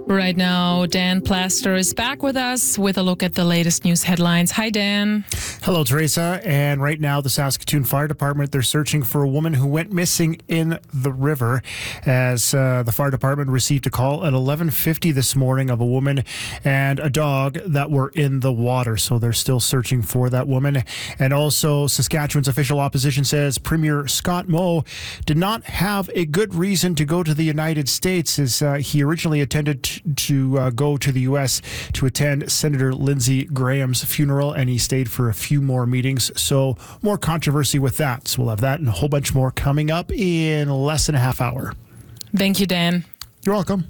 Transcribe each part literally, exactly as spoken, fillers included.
Right now, Dan Plaster is back with us with a look at the latest news headlines. Hi, Dan. Hello, Teresa. And right now, the Saskatoon Fire Department, they're searching for a woman who went missing in the river, as uh, the fire department received a call at eleven fifty this morning of a woman and a dog that were in the water. So they're still searching for that woman. And also, Saskatchewan's official opposition says Premier Scott Moe did not have a good reason to go to the United States, as uh, he originally attended to to uh, go to the U S to attend Senator Lindsey Graham's funeral, and he stayed for a few more meetings. So more controversy with that. So we'll have that and a whole bunch more coming up in less than a half hour. Thank you, Dan. You're welcome.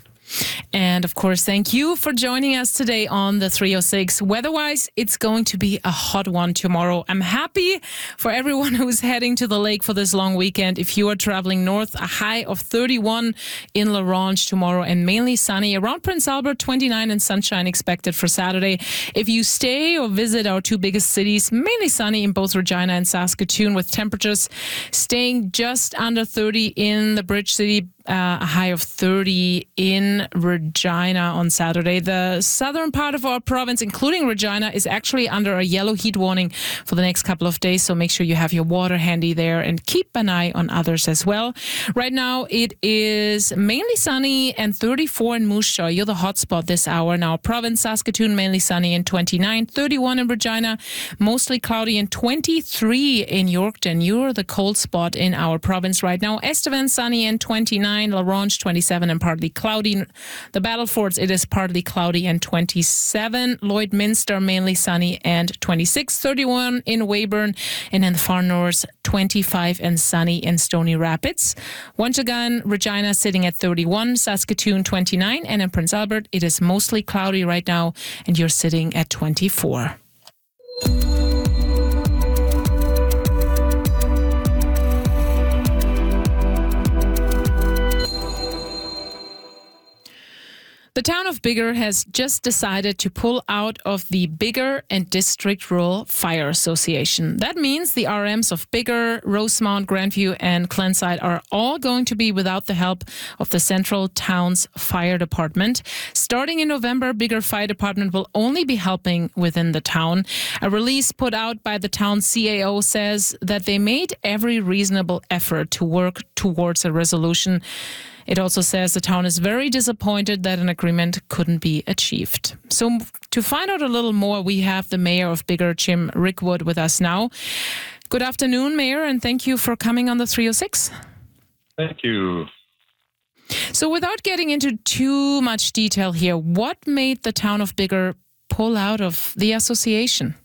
And of course, thank you for joining us today on the three oh six. Weather-wise, it's going to be a hot one tomorrow. I'm happy for everyone who's heading to the lake for this long weekend. If you are traveling north, a high of thirty-one in La Ronge tomorrow and mainly sunny. Around Prince Albert, twenty-nine and sunshine expected for Saturday. If you stay or visit our two biggest cities, mainly sunny in both Regina and Saskatoon, with temperatures staying just under thirty in the Bridge City. Uh, a high of thirty in Regina on Saturday. The southern part of our province, including Regina, is actually under a yellow heat warning for the next couple of days, so make sure you have your water handy there and keep an eye on others as well. Right now, it is mainly sunny and thirty-four in Moose Jaw. You're the hotspot this hour in our province. Saskatoon, mainly sunny and twenty-nine, thirty-one in Regina, mostly cloudy and twenty-three in Yorkton. You're the cold spot in our province right now. Estevan, sunny and twenty-nine. La Ronge, twenty-seven and partly cloudy. The Battlefords, it is partly cloudy and twenty-seven. Lloydminster, mainly sunny and twenty-six. thirty-one in Weyburn. And in the far north, twenty-five and sunny in Stony Rapids. Once again, Regina sitting at thirty-one. Saskatoon, twenty-nine. And in Prince Albert, it is mostly cloudy right now, and you're sitting at twenty-four. The town of Biggar has just decided to pull out of the Biggar and District Rural Fire Association. That means the R Ms of Biggar, Rosemount, Grandview, and Glenside are all going to be without the help of the Central Town's Fire Department. Starting in November, Biggar Fire Department will only be helping within the town. A release put out by the town's C A O says that they made every reasonable effort to work towards a resolution. It also says the town is very disappointed that an agreement couldn't be achieved. So to find out a little more, we have the mayor of Biggar, Jim Rickwood, with us now. Good afternoon, Mayor, and thank you for coming on the three oh six. Thank you. So without getting into too much detail here, what made the town of Biggar pull out of the association?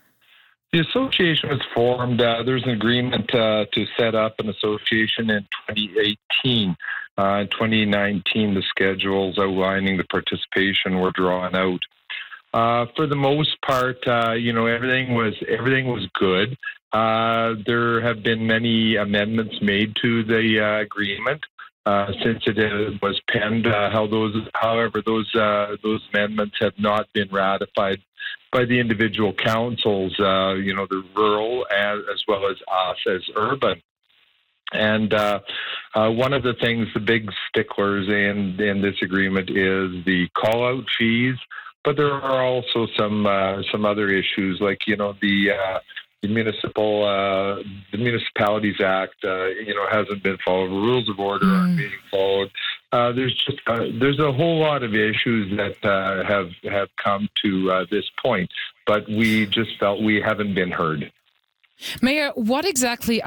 The association was formed. Uh, there's an agreement uh, to set up an association in twenty eighteen. Uh, in twenty nineteen, the schedules outlining the participation were drawn out. Uh, for the most part, uh, you know, everything was everything was good. Uh, there have been many amendments made to the uh, agreement uh, since it uh, was penned. Uh, how those, however, those uh, those amendments have not been ratified by the individual councils. Uh, you know, the rural as, as well as us as urban. And uh, uh, one of the things, the big sticklers in, in this agreement is the call-out fees, but there are also some uh, some other issues, like, you know, the, uh, the municipal uh, the Municipalities Act, uh, you know, hasn't been followed. Rules of order mm. aren't being followed. Uh, there's just uh, there's a whole lot of issues that uh, have have come to uh, this point, but we just felt we haven't been heard. Mayor, what exactly